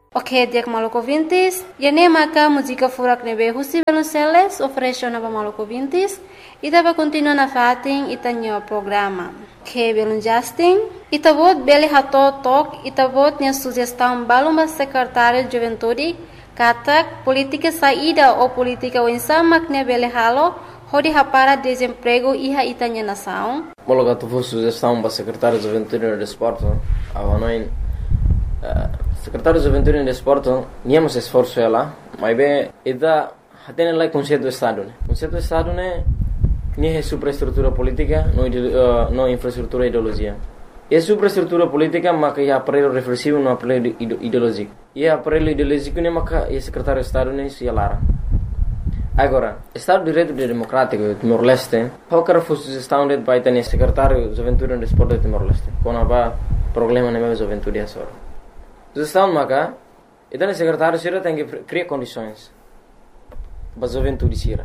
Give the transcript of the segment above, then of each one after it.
Ok, dia que Maluco Vintes, e nem maca música furak nebe husi Velonceles ofereceu na Maluco Vintes e tava continua na fatin e tanho programa. Que belum Justin, e tabot bele hato tok e tabot nya sugestão baluma secretário de juventude katak política saída ou política wensama que bele halo hodi hapara desemprego iha itanya nação. Mologa tu foi sugestão para secretário de juventude e desporto, avanoin secretário de juventude e desporto, niamos esforço ela, mas bem, ida hatene lá conceito do estado, né? Conceito do estado né, nem é superestrutura política, não infraestrutura ideologia. É superestrutura política, mas que é aparelho reflexivo, não aparelho ideológico. E aparelho ideológico né, mas que é secretário de estado né, se alara. Agora, Estado de Direito Democrático de Timor-Leste, qualquer sugestão de vai ter secretário de juventude e desporto de Timor-Leste, quando há problema na minha juventude agora. Sugestão maca, então o secretário sira tem que criar condições para a juventude sira.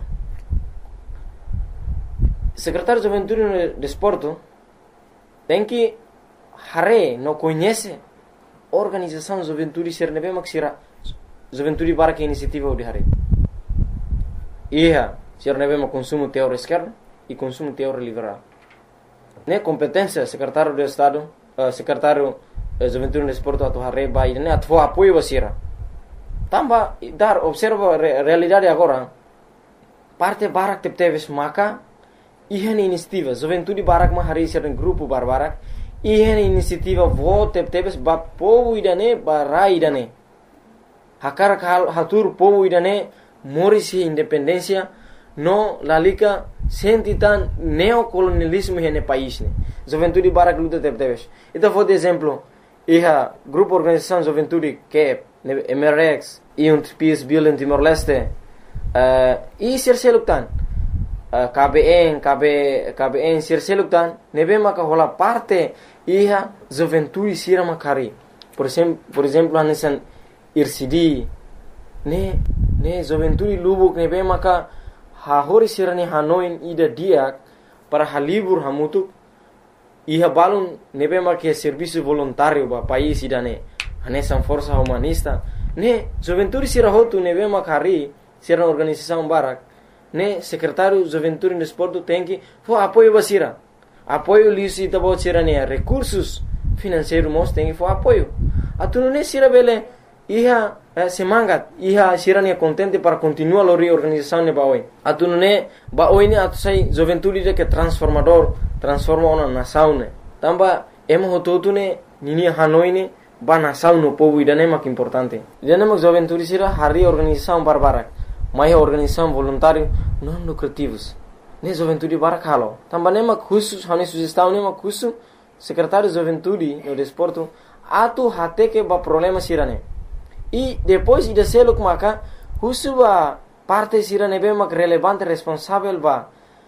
Secretário de juventude e desporto tem que não conhece a organização de juventude sira nebe mak sira juventude para que iniciativa de hare. Ia, sira nebe mak consumo teórico esquerdo e consumo teórico liberal. Ne competência secretário de Estado, secretário juventude e desporto atu hare ba ine atu apoio basira. Tamba dar observa realidade agora. Parte barak teves maka ihan inisiativa juventude barak ma hari sira grupo barbarak ihan inisiativa vote teves ba povo idane ba rai idane. Hakar hatur povo idane morisi independência no lalika sentitan neocolonialismo hene país ne. Juventude barak luta teves. Então vou de exemplo iha grupo organização juventude que MRX e PSB em Timor-Leste e serseluktan KBN serseluktan nebe maka hola parte iha juventude sira makari por exemplo anesan IRCD ne juventude lubuk nebe maka hahori sira ne Hanoi ida diak para halibur hamutuk iha balun nebe marque serviço voluntário ba país idane anesan força humanista ne juventude sira hotu nebe makari sira organização barak ne secretário juventude e desporto tem que for apoio basira apoio lisi tabo sira ne recursos financeiros mos tem que for apoio atunu ne sira bele iha semangat iha sira ne contente para continuar a reorganização ne baoi atunu ne baoi ne atu sai juventude de que transforma uma nação ne tamba emo hototu ne nini Hanoi ne ba nação no povo idane mak importante idane mak juventude sira hari organização barbarak mai organização voluntário não lucrativos ne juventude barak halo tamba ne mak khusus hani sugestão ne mak khusus secretário de juventude no desporto atu hate que ba problema sira ne e depois ida seluk maka khusus ba parte sira ne be mak relevante responsável ba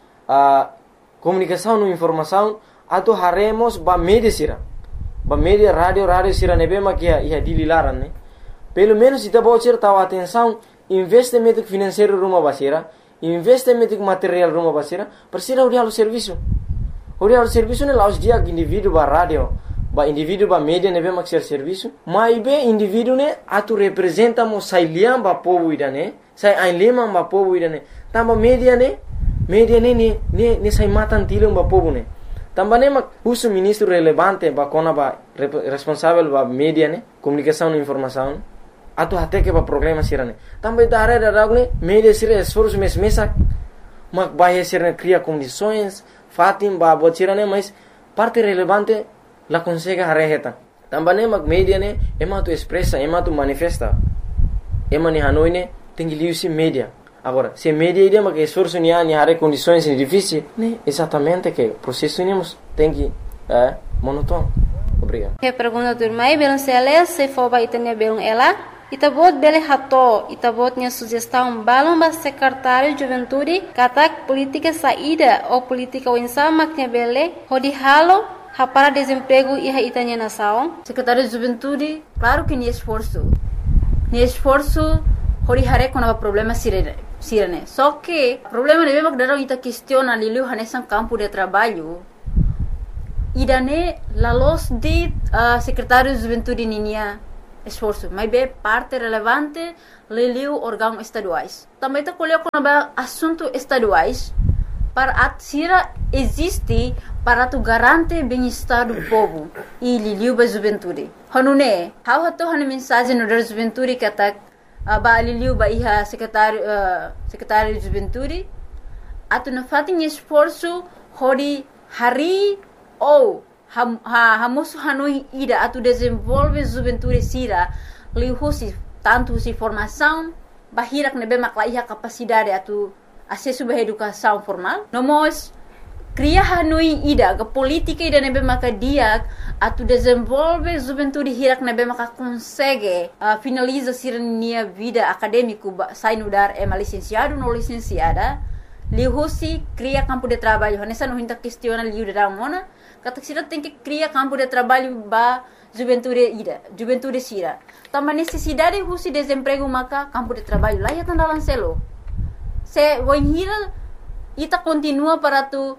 comunicação no informação atu haremos ba media sira ba media radio sira nebe makia ia dililaran ne pelo menos ita bocer tahu atenção investimento financeiro rumah basira investimento material rumah basira persira urial serviço ne laus dia indivíduo ba radio ba indivíduo ba media nebe mak serviço mai be indivíduo ne atu representa mo sailiam ba povo idane sai ainlema ba povo idane tamba media ne sai matan tilung ba povo ne tamba ne mak usu ministro relevante ba kona ba responsável ba media ne comunicação e informação atu hate que ba problema sirane tamba itare da ragne media sira esforço mesmesa mak bahia sira cria condições fatim ba botirane mas parte relevante la consegue hareheta tamba ne mak media ne ema tu expressa ema tu manifesta ema ni Hanoi ne tem que liusi media. Agora, se media ideia que esforço ni hare condições difíceis, né? Exatamente que processo temos tem que monótono. Obrigado. Que pergunta do irmão Velonceles se for ba itanya belum ela, itabot bele hato, itabot nya sugestão balão ba secretário de juventude, katak política saída ou política wensama que bele, hodi halo para desemprego iha itanya nação. Secretário de juventude, claro que ni esforço hori hare kona problema sirene. Só que problema de mesmo que darão ita questiona lilu hanesan campo de trabalho. Idane la los de secretário de juventude ninia esforço, mas é parte relevante leliu órgãos estaduais. Também está colocando assuntos estaduais para a Sira existe para tu garante bem-estar do povo e liliu ba juventude. Hanune, how hato hanu mensagem no da juventude kata ba liliu ba iha secretário de juventude atu na fatin esforço hori hari ou hamosu hanui ida atu desenvolve juventude Sira liu husi tanto si formação bahirak nebe makla iha capacidade atu acesso à educação formal. Nós cria hanui ida ke política ida nebe maka dia atu desenvolve juventude hirak nebe maka consegue finaliza sirnia vida acadêmico sai no dar licenciado no licenciada lihusi cria campo de trabalho nessa não hinta questiona liu da mona kata sira tem que cria campo de trabalho ba juventude Sira também necessidade husi desemprego maka campo de trabalho lá ya tandalan selo se voinhira ita continua para tu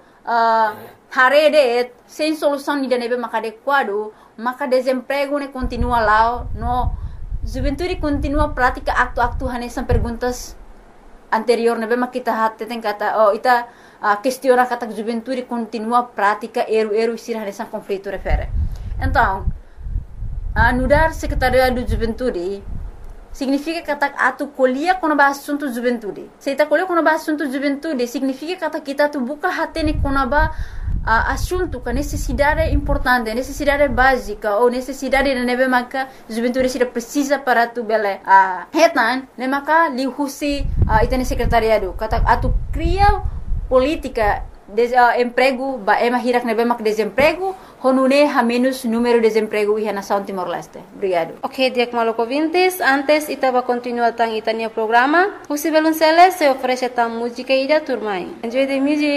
harede sem solução de nebe maka adequado maka desemprego ne continua lá no juventude continua prática aktu hanesan perguntas anterior nebe maka kita hatte tem kata ita questiona kata juventude continua prática eru Sira hanesan conflito refere então anudar secretariado de juventude significa kata atu kuliah kono ba assunto juventude. Se ita kuliah kono ba assunto juventude significa kata kita tu buka hati ne kono ba assunto ka necessidade importante, necessidade básica ou necessidade de nebe maka juventude Sira precisa para tu bele hetan ne maka li husi ita ne secretariado kata atu cria política emprego ba hirak nebe mak desemprego honune ha menos número de desemprego iha nação Timor-Leste. Obrigado. Ok, Diak Maluco Vintes, antes ita va continuar tang itania programa. Husi Belunceles se oferece tam música ida turmai. Enjoy the music.